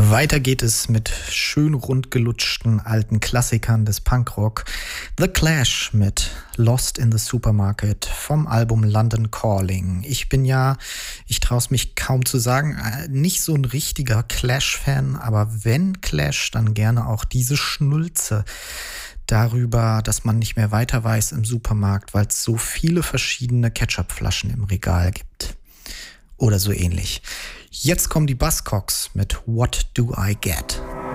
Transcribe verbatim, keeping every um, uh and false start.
Weiter geht es mit schön rundgelutschten alten Klassikern des Punkrock. The Clash mit Lost in the Supermarket vom Album London Calling. Ich bin ja, ich traue es mich kaum zu sagen, nicht so ein richtiger Clash-Fan, aber wenn Clash, dann gerne auch diese Schnulze darüber, dass man nicht mehr weiter weiß im Supermarkt, weil es so viele verschiedene Ketchupflaschen im Regal gibt. Oder so ähnlich. Jetzt kommen die Buzzcocks mit What Do I Get?